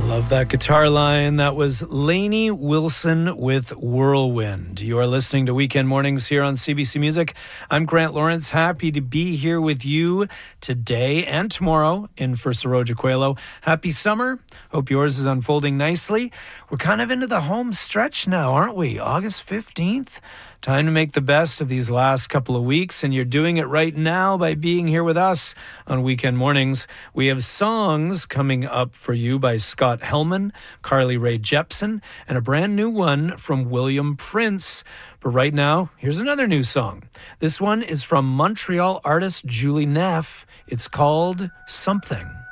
Love that guitar line. That was Lainey Wilson with Whirlwind. You are listening to Weekend Mornings here on CBC Music. I'm Grant Lawrence, happy to be here with you today and tomorrow in for Saroja Coelho. Happy summer. Hope yours is unfolding nicely. We're kind of into the home stretch now, aren't we? August 15th. Time to make the best of these last couple of weeks, and you're doing it right now by being here with us on Weekend Mornings. We have songs coming up for you by Scott Helman, Carly Rae Jepsen, and a brand new one from William Prince. But right now, here's another new song. This one is from Montreal artist Julie Neff. It's called Something.